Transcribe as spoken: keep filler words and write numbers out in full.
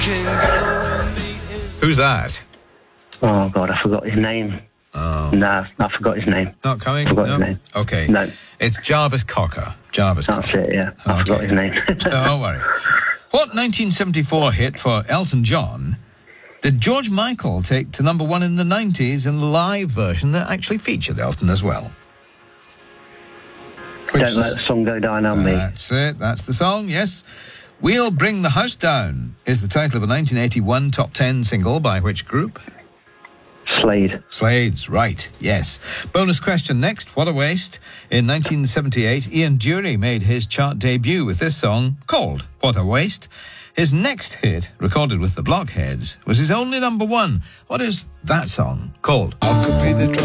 Who's that? Oh, God, I forgot his name. Oh. No, I forgot his name. Not coming? Forgot no? his name. Okay. No. It's Jarvis Cocker. Jarvis That's Cocker. it, yeah. I Okay. forgot his name. Don't worry. What nineteen seventy-four hit for Elton John did George Michael take to number one in the nineties in a live version that actually featured Elton as well? Which, Don't let the sun go down on me. That's it. That's the song, yes. We'll Bring the House Down is the title of a nineteen eighty-one top ten single by which group? Slade. Slade's right, yes. Bonus question next. What a waste. In nineteen seventy-eight, Ian Dury made his chart debut with this song called What a Waste. His next hit, recorded with the Blockheads, was his only number one. What is that song called? How could be the